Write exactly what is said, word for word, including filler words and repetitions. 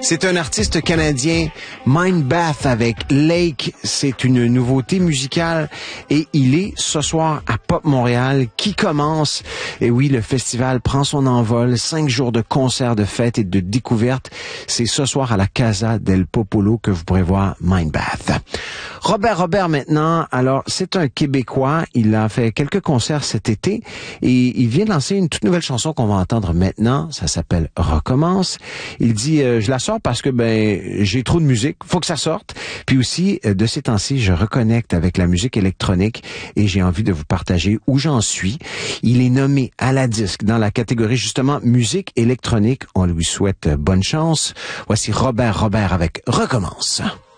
C'est un artiste canadien, Mindbath avec Lake. C'est une nouveauté musicale et il est ce soir à Pop Montréal qui commence. Et oui, le festival prend son envol. Cinq jours de concerts, de fêtes et de découvertes. C'est ce soir à la Casa del Popolo que vous pourrez voir Mindbath. Robert Robert maintenant. Alors, c'est un Québécois. Il a fait quelques concerts cet été et il vient de lancer une toute nouvelle chanson qu'on va entendre maintenant. Ça s'appelle Recommence. Il dit, euh, je la sors parce que ben j'ai trop de musique, faut que ça sorte. Puis aussi, euh, de ces temps-ci, je reconnecte avec la musique électronique et j'ai envie de vous partager où j'en suis. Il est nommé à la disque dans la catégorie justement musique électronique. On lui souhaite bonne chance. Voici Robert Robert avec Recommence.